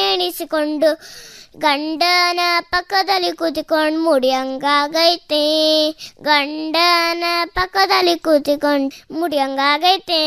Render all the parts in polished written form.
ಎಣಿಸಿಕೊಂಡು ಗಂಡನ ಪಕ್ಕದಲ್ಲಿ ಕೂತಿಕೊಂಡು ಮುಡಿಯಂಗಾಗೈತೆ, ಗಂಡನ ಪಕ್ಕದಲ್ಲಿ ಕೂತಿಕೊಂಡು ಮುಡಿಯಂಗಾಗೈತೆ.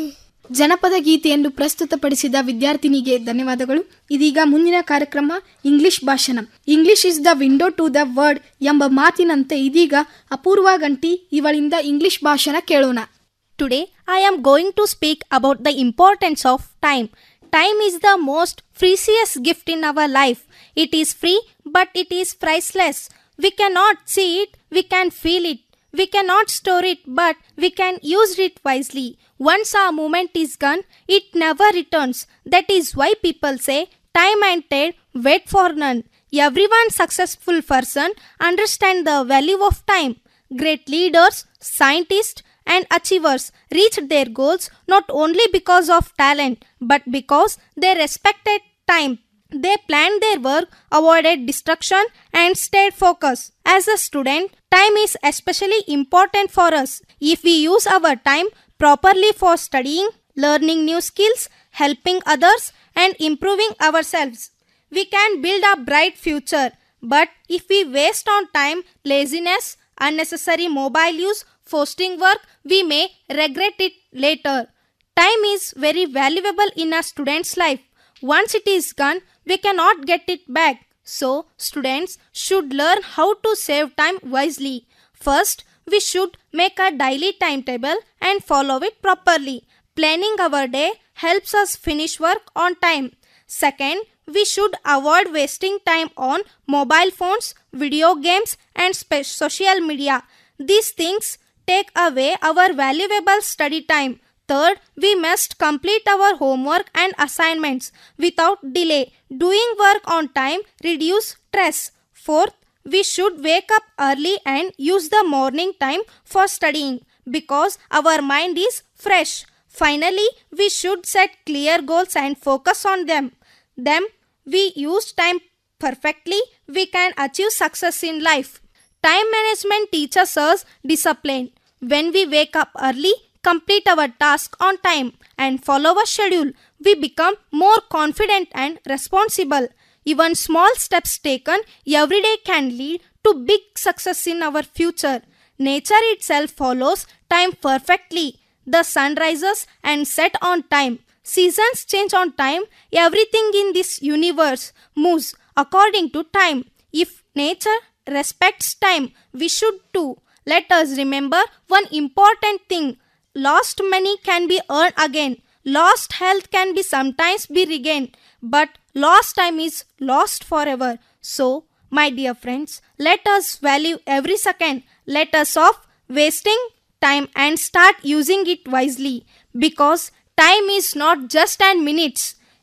ಜನಪದ ಗೀತೆಯನ್ನು ಪ್ರಸ್ತುತಪಡಿಸಿದ ವಿದ್ಯಾರ್ಥಿನಿಗೆ ಧನ್ಯವಾದಗಳು. ಇದೀಗ ಮುಂದಿನ ಕಾರ್ಯಕ್ರಮ ಇಂಗ್ಲಿಷ್ ಭಾಷಣ. English is the window to the world ಎಂಬ ಮಾತಿನಂತೆ ಇದೀಗ ಅಪೂರ್ವ ಗಂಟಿ ಇವಳಿಂದ ಇಂಗ್ಲಿಷ್ ಭಾಷಣ ಕೇಳೋಣ. Today I am going to speak about the importance of time. Time is the most precious gift in our life. It is free, but it is priceless. We cannot see it, we can feel it. We cannot store it, but we can use it wisely. Once a moment is gone, it never returns. That is why people say, time and tide, wait for none. Everyone successful person understand the value of time. Great leaders, scientists, and achievers reached their goals not only because of talent, but because they respected time. They planned their work, avoided distraction, and stayed focused. As a student, time is especially important for us. If we use our time properly for studying, learning new skills, helping others, and improving ourselves, we can build a bright future. But if we waste on time, laziness, unnecessary mobile use, forcing work, we may regret it later. Time is very valuable in a student's life. Once it is gone, we cannot get it back. So, students should learn how to save time wisely. First, we should make a daily timetable and follow it properly. Planning our day helps us finish work on time. Second, we should avoid wasting time on mobile phones, video games, and social media. These things take away our valuable study time. Third, we must complete our homework and assignments without delay. Doing work on time reduces stress. Fourth, we should wake up early and use the morning time for studying because our mind is fresh. Finally, we should set clear goals and focus on them. Then, we use time perfectly, we can achieve success in life. Time management teaches us discipline. When we wake up early, complete our task on time, and follow a schedule, we become more confident and responsible. Even small steps taken every day can lead to big success in our future. Nature itself follows time perfectly. The sun rises and sets on time. Seasons change on time. Everything in this universe moves according to time. If nature respects time, we should too. Let us remember one important thing. Lost money can be earned again. Lost health can be sometimes be regained. But lost time is lost forever. So, my dear friends, let us value every second. Let us stop wasting time and start using it wisely. Because time is not just 10 minutes.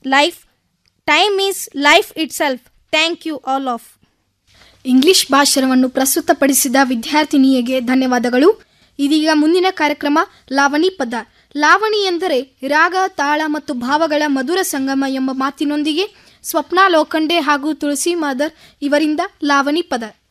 Time is life itself. Thank you all of. English ಭಾಷಣವನ್ನು ಪ್ರಸ್ತುತಪಡಿಸಿದ ವಿದ್ಯಾರ್ಥಿನಿಯಗೆ ಧನ್ಯವಾದಗಳು. ಇದೀಗ ಮುಂದಿನ ಕಾರ್ಯಕ್ರಮ ಲಾವಣಿ ಪದ. ಲಾವಣಿ ಎಂದರೆ ರಾಗ, ತಾಳ ಮತ್ತು ಭಾವಗಳ ಮಧುರ ಸಂಗಮ ಎಂಬ ಮಾತಿನೊಂದಿಗೆ ಸ್ವಪ್ನ ಲೋಖಂಡೆ ಹಾಗೂ ತುಳಸಿ ಮಾದರ್ ಇವರಿಂದ ಲಾವಣಿ ಪದ.